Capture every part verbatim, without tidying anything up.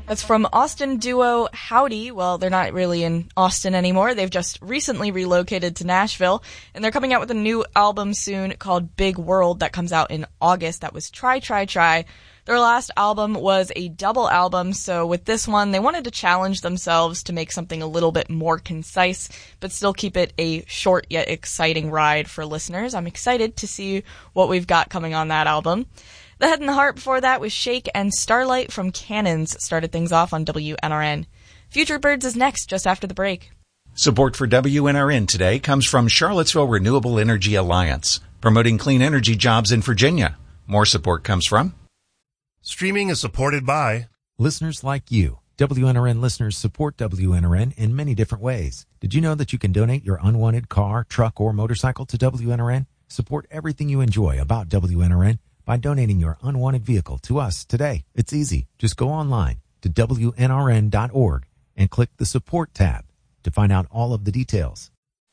That's from Austin duo Howdy. Well, they're not really in Austin anymore. They've just recently relocated to Nashville, and they're coming out with a new album soon called Big World that comes out in August. That was Try, Try, Try. Their last album was a double album, so with this one, they wanted to challenge themselves to make something a little bit more concise, but still keep it a short yet exciting ride for listeners. I'm excited to see what we've got coming on that album. The Head and the Heart before that was Shake, and Starlight from Cannons started things off on W N R N. Future Birds is next, just after the break. Support for W N R N today comes from Charlottesville Renewable Energy Alliance, promoting clean energy jobs in Virginia. More support comes from... Streaming is supported by... listeners like you. W N R N listeners support W N R N in many different ways. Did you know that you can donate your unwanted car, truck, or motorcycle to W N R N? Support everything you enjoy about W N R N by donating your unwanted vehicle to us today. It's easy. Just go online to W N R N dot org and click the Support tab to find out all of the details.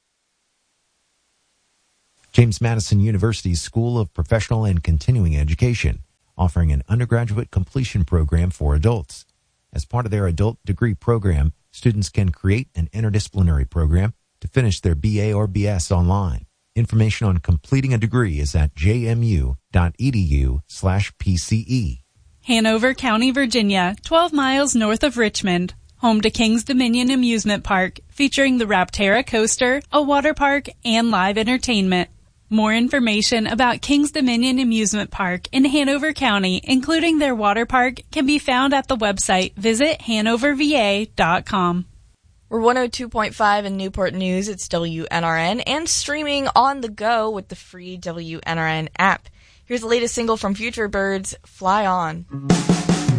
James Madison University's School of Professional and Continuing Education, offering an undergraduate completion program for adults. As part of their adult degree program, students can create an interdisciplinary program to finish their B A or B S online. Information on completing a degree is at j m u dot e d u slash p c e. Hanover County, Virginia, twelve miles north of Richmond. Home to Kings Dominion Amusement Park, featuring the Raptera Coaster, a water park, and live entertainment. More information about Kings Dominion Amusement Park in Hanover County, including their water park, can be found at the website visit hanover v a dot com. We're one oh two point five in Newport News. It's W N R N, and streaming on the go with the free W N R N app. Here's the latest single from Future Birds, Fly On.